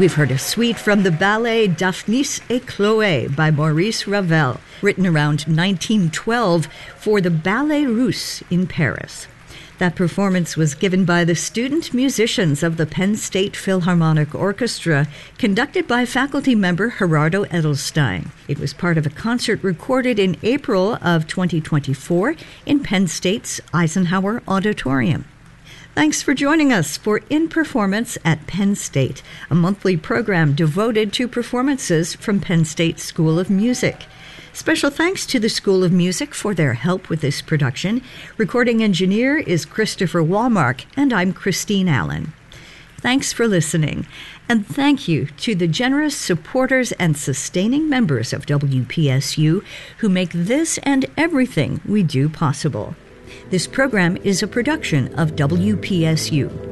We've heard a suite from the ballet Daphnis et Chloé by Maurice Ravel, written around 1912 for the Ballet Russe in Paris. That performance was given by the student musicians of the Penn State Philharmonic Orchestra, conducted by faculty member Gerardo Edelstein. It was part of a concert recorded in April of 2024 in Penn State's Eisenhower Auditorium. Thanks for joining us for In Performance at Penn State, a monthly program devoted to performances from Penn State School of Music. Special thanks to the School of Music for their help with this production. Recording engineer is Christopher Walmark, and I'm Christine Allen. Thanks for listening, and thank you to the generous supporters and sustaining members of WPSU who make this and everything we do possible. This program is a production of WPSU.